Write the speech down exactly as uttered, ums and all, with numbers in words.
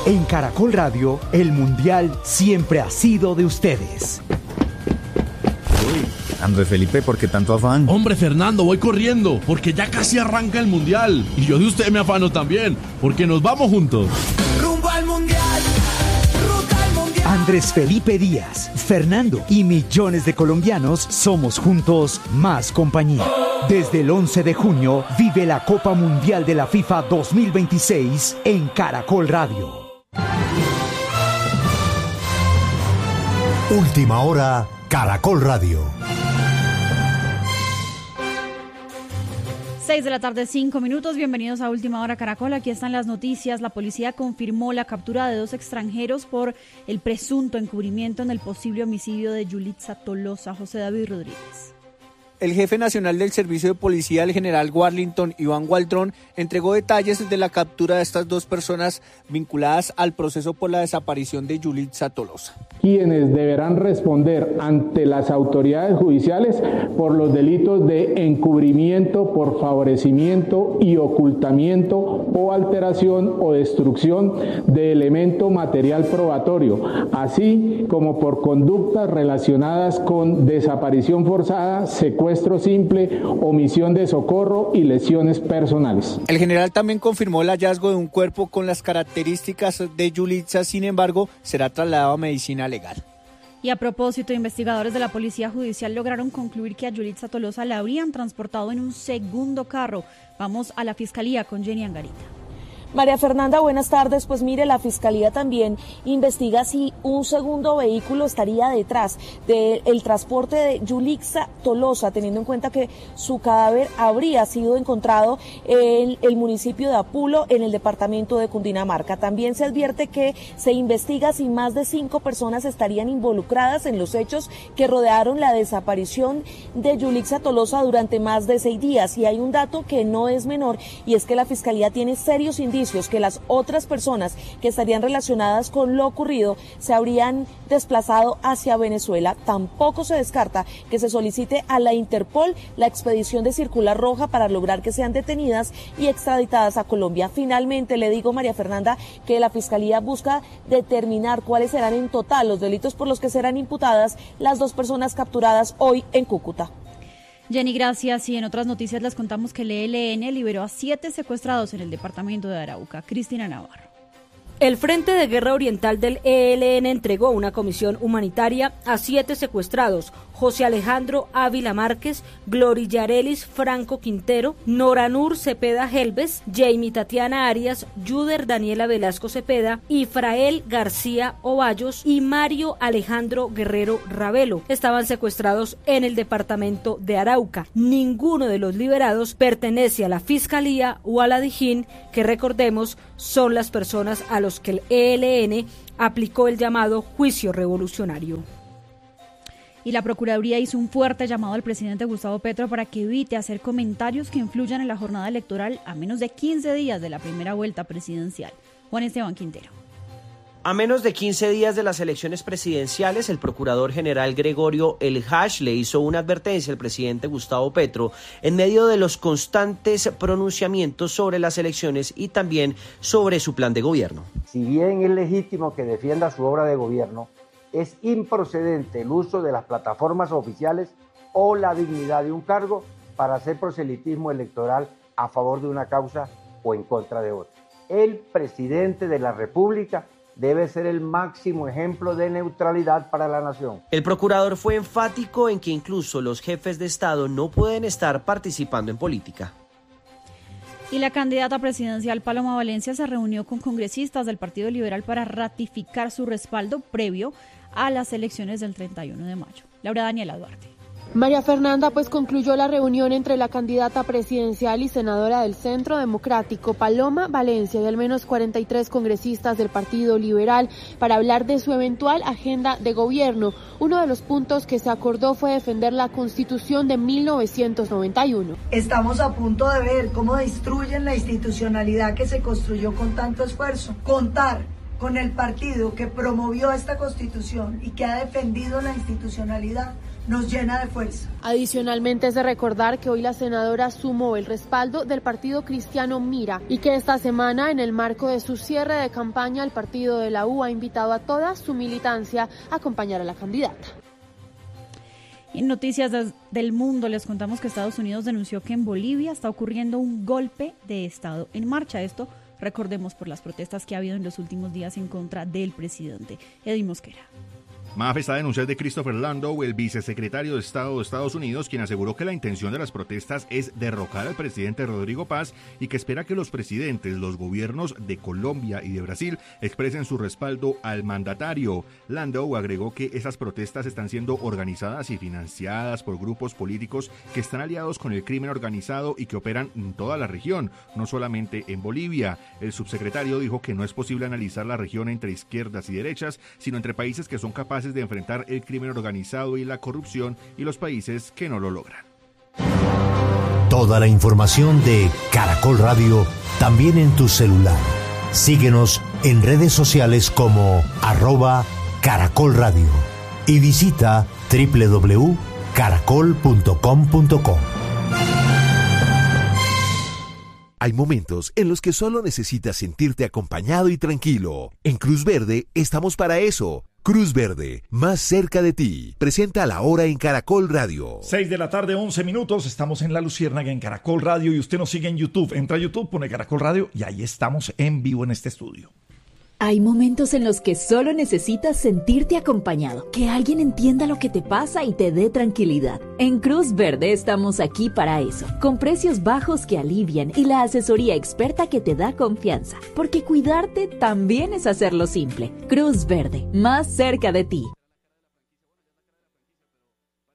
En Caracol Radio, el Mundial siempre ha sido de ustedes. Uy, Andrés Felipe, ¿por qué tanto afán? Hombre, Fernando, voy corriendo, porque ya casi arranca el Mundial. Y yo de usted me afano también, porque nos vamos juntos. Rumbo al Mundial, ruta al Mundial. Andrés Felipe Díaz, Fernando y millones de colombianos somos juntos más compañía. Desde el once de junio, vive la Copa Mundial de la FIFA dos mil veintiséis en Caracol Radio. Última hora, Caracol Radio. seis de la tarde, cinco minutos. Bienvenidos a Última Hora Caracol. Aquí están las noticias. La policía confirmó la captura de dos extranjeros por el presunto encubrimiento en el posible homicidio de Yulitza Tolosa. José David Rodríguez. El jefe nacional del Servicio de Policía, el general Warlington Iván Waldron, entregó detalles de la captura de estas dos personas vinculadas al proceso por la desaparición de Yulitza Tolosa. Quienes deberán responder ante las autoridades judiciales por los delitos de encubrimiento por favorecimiento y ocultamiento o alteración o destrucción de elemento material probatorio, así como por conductas relacionadas con desaparición forzada, secuestro secuestro simple, omisión de socorro y lesiones personales. El general también confirmó el hallazgo de un cuerpo con las características de Yulitza, sin embargo, será trasladado a medicina legal. Y a propósito, investigadores de la Policía Judicial lograron concluir que a Yulitza Tolosa la habrían transportado en un segundo carro. Vamos a la Fiscalía con Jenny Angarita. María Fernanda, buenas tardes. Pues mire, la Fiscalía también investiga si un segundo vehículo estaría detrás del transporte de Yulitza Tolosa, teniendo en cuenta que su cadáver habría sido encontrado en el municipio de Apulo, en el departamento de Cundinamarca. También se advierte que se investiga si más de cinco personas estarían involucradas en los hechos que rodearon la desaparición de Yulitza Tolosa durante más de seis días. Y hay un dato que no es menor, y es que la Fiscalía tiene serios indicios que las otras personas que estarían relacionadas con lo ocurrido se habrían desplazado hacia Venezuela. Tampoco se descarta que se solicite a la Interpol la expedición de circular roja para lograr que sean detenidas y extraditadas a Colombia. Finalmente, le digo, María Fernanda, que la Fiscalía busca determinar cuáles serán en total los delitos por los que serán imputadas las dos personas capturadas hoy en Cúcuta. Jenny, gracias. Y en otras noticias les contamos que el E L N liberó a siete secuestrados en el departamento de Arauca. Cristina Navarro. El Frente de Guerra Oriental del E L N entregó una comisión humanitaria a siete secuestrados: José Alejandro Ávila Márquez, Glory Yarelis Franco Quintero, Noranur Cepeda Helves, Jamie Tatiana Arias, Yuder Daniela Velasco Cepeda, Ifrael García Ovallos y Mario Alejandro Guerrero Ravelo. Estaban secuestrados en el departamento de Arauca. Ninguno de los liberados pertenece a la Fiscalía o a la Dijín, que recordemos son las personas a los que el E L N aplicó el llamado juicio revolucionario. Y la Procuraduría hizo un fuerte llamado al presidente Gustavo Petro para que evite hacer comentarios que influyan en la jornada electoral a menos de quince días de la primera vuelta presidencial. Juan Esteban Quintero. A menos de quince días de las elecciones presidenciales, el procurador general Gregorio El Hash le hizo una advertencia al presidente Gustavo Petro en medio de los constantes pronunciamientos sobre las elecciones y también sobre su plan de gobierno. Si bien es legítimo que defienda su obra de gobierno, es improcedente el uso de las plataformas oficiales o la dignidad de un cargo para hacer proselitismo electoral a favor de una causa o en contra de otra. El presidente de la República debe ser el máximo ejemplo de neutralidad para la nación. El procurador fue enfático en que incluso los jefes de Estado no pueden estar participando en política. Y la candidata presidencial Paloma Valencia se reunió con congresistas del Partido Liberal para ratificar su respaldo previo a las elecciones del treinta y uno de mayo. Laura Daniela Duarte. María Fernanda pues concluyó la reunión entre la candidata presidencial y senadora del Centro Democrático, Paloma Valencia, y al menos cuarenta y tres congresistas del Partido Liberal para hablar de su eventual agenda de gobierno. Uno de los puntos que se acordó fue defender la Constitución de mil novecientos noventa y uno. Estamos a punto de ver cómo destruyen la institucionalidad que se construyó con tanto esfuerzo. Contar con el partido que promovió esta Constitución y que ha defendido la institucionalidad, nos llena de fuerza. Adicionalmente es de recordar que hoy la senadora sumó el respaldo del partido cristiano Mira y que esta semana, en el marco de su cierre de campaña, el partido de la U ha invitado a toda su militancia a acompañar a la candidata. En noticias de, del mundo les contamos que Estados Unidos denunció que en Bolivia está ocurriendo un golpe de Estado en marcha. Esto, recordemos, por las protestas que ha habido en los últimos días en contra del presidente. Eddie Mosquera. Más está denuncias de Christopher Landau, el vicesecretario de Estado de Estados Unidos, quien aseguró que la intención de las protestas es derrocar al presidente Rodrigo Paz y que espera que los presidentes, los gobiernos de Colombia y de Brasil expresen su respaldo al mandatario. Landau agregó que esas protestas están siendo organizadas y financiadas por grupos políticos que están aliados con el crimen organizado y que operan en toda la región, no solamente en Bolivia. El subsecretario dijo que no es posible analizar la región entre izquierdas y derechas, sino entre países que son capaces de enfrentar el crimen organizado y la corrupción y los países que no lo logran. Toda la información de Caracol Radio también en tu celular. Síguenos en redes sociales como arroba Caracol Radio y visita doble u doble u doble u punto caracol punto com punto co. Hay momentos en los que solo necesitas sentirte acompañado y tranquilo. En Cruz Verde estamos para eso. Cruz Verde, más cerca de ti. Presenta La Hora en Caracol Radio. seis de la tarde, once minutos. Estamos en La Luciérnaga en Caracol Radio y usted nos sigue en YouTube. Entra a YouTube, pone Caracol Radio y ahí estamos en vivo en este estudio. Hay momentos en los que solo necesitas sentirte acompañado, que alguien entienda lo que te pasa y te dé tranquilidad. En Cruz Verde estamos aquí para eso, con precios bajos que alivian y la asesoría experta que te da confianza, porque cuidarte también es hacerlo simple. Cruz Verde, más cerca de ti.